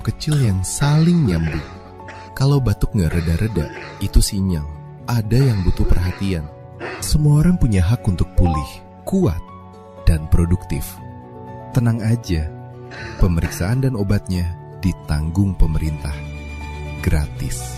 jarum kecil yang saling nyambung. Kalau batuk nggak reda-reda, itu sinyal ada yang butuh perhatian. Semua orang punya hak untuk pulih, kuat, dan produktif. Tenang aja, pemeriksaan dan obatnya ditanggung pemerintah. Gratis.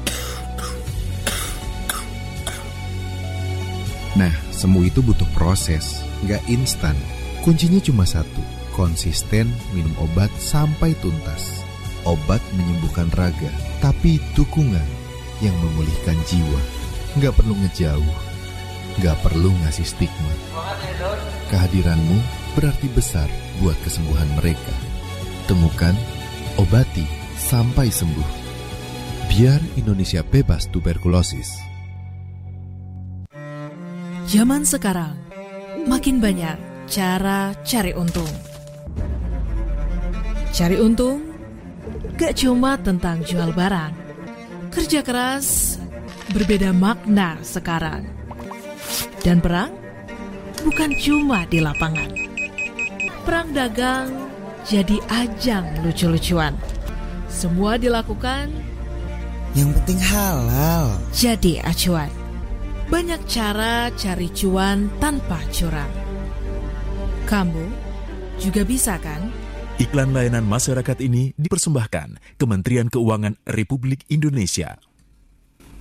Nah, semua itu butuh proses, nggak instan. Kuncinya cuma satu, konsisten minum obat sampai tuntas. Obat menyembuhkan raga, tapi dukungan yang memulihkan jiwa. Nggak perlu ngejauh, nggak perlu ngasih stigma. Kehadiranmu berarti besar buat kesembuhan mereka. Temukan, obati, sampai sembuh. Biar Indonesia bebas tuberkulosis. Zaman sekarang, makin banyak cara cari untung. Cari untung gak cuma tentang jual barang. Kerja keras berbeda makna sekarang. Dan perang bukan cuma di lapangan. Perang dagang jadi ajang lucu-lucuan. Semua dilakukan, yang penting halal, jadi acuan. Banyak cara cari cuan tanpa curang. Kamu juga bisa kan? Iklan layanan masyarakat ini dipersembahkan Kementerian Keuangan Republik Indonesia.